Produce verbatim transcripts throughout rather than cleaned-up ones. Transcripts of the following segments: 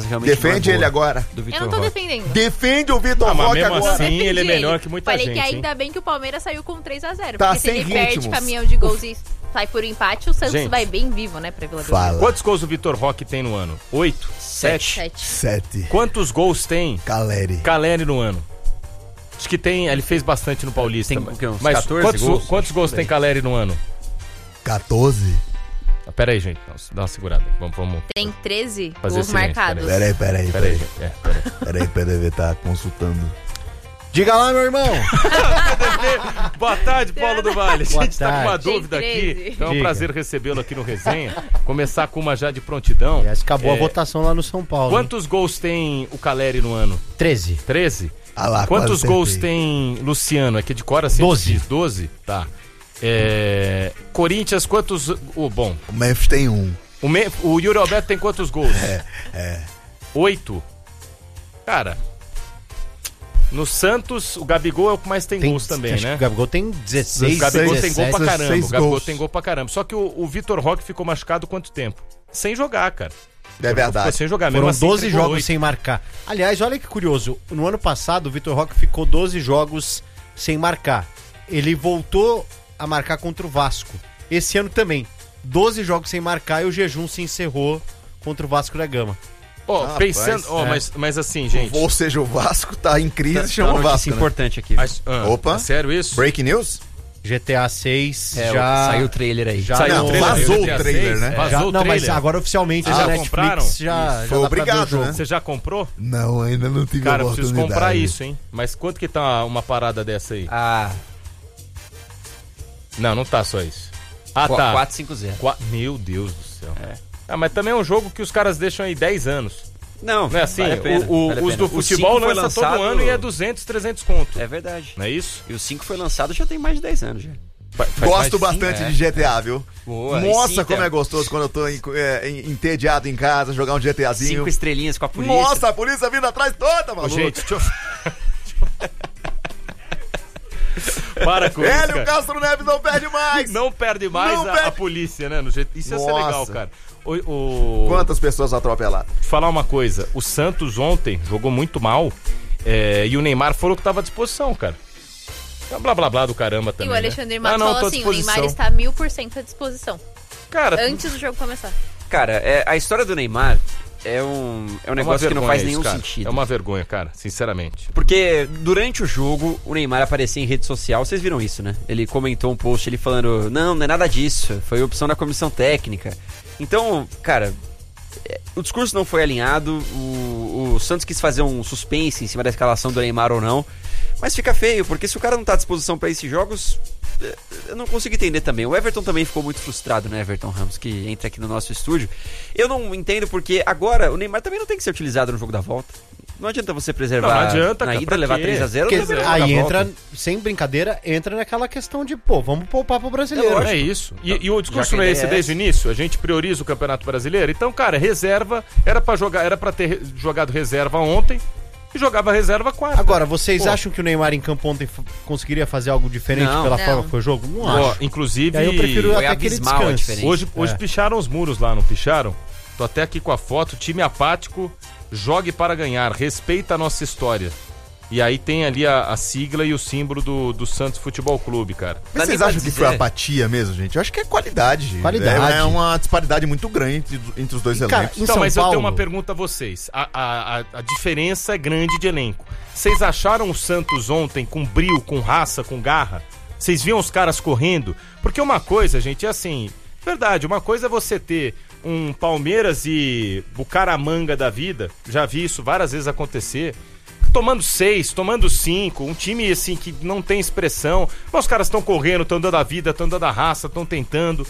realmente defende ele agora. Eu não tô Roque. defendendo. Defende o Vitor Ah, mas Roque mesmo agora. assim, Defendi ele é melhor que muita Falei gente, que ainda hein? bem que o Palmeiras saiu com três a zero. Tá porque se sem ele perde ritmos. caminhão de gols e sai por empate, o Santos Gente. vai bem vivo, né, pra Vila Belmiro. Fala. Quantos gols o Vitor Roque tem no ano? Oito? Sete? Sete. Sete. Quantos gols tem Caleri. Caleri no ano? Acho que tem, ele fez bastante no Paulista. Tem mas- o quê, uns mas catorze quantos gols? quantos gols tem Caleri no ano? quatorze. Ah, pera aí, gente. Não, dá uma segurada. Vamos, vamos. Tem treze Fazer gols silêncio, marcados. Peraí, peraí, Pera aí, peraí. gente. É, pera aí. Peraí, P D V tá consultando. Diga lá, meu irmão. Boa tarde, Paulo do Vale. A Boa gente tá com uma tarde. dúvida Tem aqui. treze. Então é um Diga. prazer recebê-lo aqui no Resenha. Começar com uma já de prontidão. Aliás, acabou É, a votação lá no São Paulo. Quantos gols tem o Caleri no ano? hein? treze. treze? Ah lá, Quantos quase gols acertei. tem Luciano? Aqui de cor assim? doze. diz, doze? Tá. É, Corinthians, quantos... Oh, bom, O Memphis tem um. o, Me... o Yuri Alberto tem quantos gols? É, é. Oito. Cara, no Santos, o Gabigol é o que mais tem, Tem, gols também, acho né? que o Gabigol tem dezesseis, O Gabigol tem dezessete. gol pra caramba. O dezesseis Gabigol gols. tem gol pra caramba. Só que o, o Vitor Roque ficou machucado quanto tempo? Sem jogar, cara. É Ficou verdade. sem jogar. Foram Mesmo assim, doze entregou jogos oito. sem marcar. Aliás, olha que curioso. No ano passado, o Vitor Roque ficou doze jogos sem marcar. Ele voltou a marcar contra o Vasco. Esse ano também. doze jogos sem marcar e o jejum se encerrou contra o Vasco da Gama. Ó, Rapaz, pensando... ó, é. mas, mas assim, gente... Ou seja, o Vasco tá em crise, Tá chama o uma Vasco, notícia né? importante aqui. Mas, ah, Opa. é sério isso? Breaking news? G T A seis É, já... saiu o trailer aí. já Saiu Não, o trailer, vazou G o T A trailer, seis, né? Vazou já, o não, mas trailer. agora oficialmente Vocês a já Netflix compraram? já, Isso. já Foi dá pra ver o obrigado, jogo. né? Você já comprou? Não, ainda não tive Cara, eu oportunidade. preciso comprar isso, hein? Mas quanto que tá uma parada dessa aí? Ah, Não, não tá só isso. Ah, qu- tá. quatro cinco zero. Qua- Meu Deus do céu. É. Ah, mas também é um jogo que os caras deixam aí dez anos. Não, Não é assim? vale a pena, o, o- vale a os pena. do O futebol cinco foi lançam lançado- todo ano e é duzentos, trezentos conto. É verdade. Não é isso? E o cinco foi lançado já tem mais de dez anos já. Fa- faz mais Gosto de bastante cinco, de G T A, viu? Boa, Nossa, aí sim, como é Theo. gostoso quando eu tô em- é, em- entediado em casa, jogar um GTAzinho. Cinco estrelinhas com a polícia. Nossa, a polícia vindo atrás toda, Ô, maluco. gente, deixa eu... Para com isso, Hélio cara. Castro Neves não perde mais. Não perde mais Não a, perde. a polícia, né? No jeito... Isso ia ser Nossa. legal, cara. O, o... Quantas pessoas atropeladas? Te falar uma coisa. O Santos ontem jogou muito mal é, e o Neymar falou que tava à disposição, cara. É blá blá blá do caramba E também, o Alexandre né? Matos Ah, não, falou tô à assim, o Neymar disposição. está mil por cento à disposição. Cara, Antes do jogo começar. Cara, é, a história do Neymar é um, é um é uma negócio que não vergonha faz isso, nenhum cara. sentido. É uma vergonha, cara, sinceramente. Porque durante o jogo, o Neymar aparecia em rede social, vocês viram isso, né? Ele comentou um post ele falando, não, não é nada disso, foi opção da comissão técnica. Então, cara, é, o discurso não foi alinhado, o, o Santos quis fazer um suspense em cima da escalação do Neymar ou não, mas fica feio, porque se o cara não tá à disposição pra esses jogos, é, eu não consigo entender também. O Everton também ficou muito frustrado, né, Everton Ramos, que entra aqui no nosso estúdio. Eu não entendo porque agora o Neymar também não tem que ser utilizado no jogo da volta. Não adianta você preservar Não, não adianta, na cara, ida, pra levar quê? três a zero. Porque não vai jogar aí a volta. entra, sem brincadeira, entra naquela questão de, pô, vamos poupar pro brasileiro. É lógico. É isso. E, e o discurso Já que não é a esse ideia é desde o início? A gente prioriza o Campeonato Brasileiro? Então, cara, reserva, era pra jogar, era para ter re- jogado reserva ontem e jogava reserva quarta. Agora, vocês Pô. acham que o Neymar em campo ontem f- conseguiria fazer algo diferente Não. pela Não. forma que foi o jogo? Não Ó, acho. inclusive, E aí eu prefiro Foi até que ele abismal a descanse. diferença. hoje, hoje É. picharam os muros lá, não picharam? Tô até aqui com a foto, time apático, jogue para ganhar, respeita a nossa história. E aí tem ali a, a sigla e o símbolo do, do Santos Futebol Clube, cara. Mas Dá vocês nem pra acham que dizer. foi apatia mesmo, gente? Eu acho que é qualidade. Qualidade. É, é uma disparidade muito grande entre, entre os dois E, cara, elencos. em Então, São mas eu tenho Paulo- uma pergunta a vocês. A, a, a, a diferença é grande de elenco. Vocês acharam o Santos ontem com brio, com raça, com garra? Vocês viam os caras correndo? Porque uma coisa, gente, é assim... Verdade, uma coisa é você ter um Palmeiras e Bucaramanga da vida. Já vi isso várias vezes acontecer. Tomando seis, tomando cinco, um time assim que não tem expressão. Mas os caras estão correndo, estão dando a vida, estão dando a raça, estão tentando.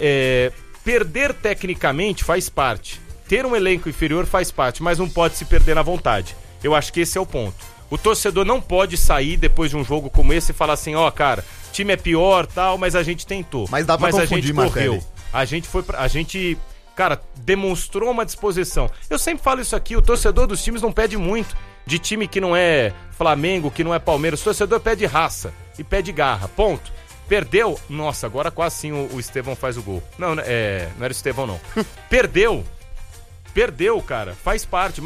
É, perder tecnicamente faz parte. Ter um elenco inferior faz parte, mas não pode se perder na vontade. Eu acho que esse é o ponto. O torcedor não pode sair depois de um jogo como esse e falar assim, ó, oh, cara, time é pior, tal, mas a gente tentou. Mas dá pra mas a confundir, gente Martelli. correu. A gente foi pra, a gente, cara, demonstrou uma disposição. Eu sempre falo isso aqui, o torcedor dos times não pede muito. De time que não é Flamengo, que não é Palmeiras, o torcedor pede raça e pede garra, ponto. Perdeu, nossa, agora quase sim o, o Estevão faz o gol. Não, é, não era o Estevão não. Perdeu, perdeu, cara, faz parte.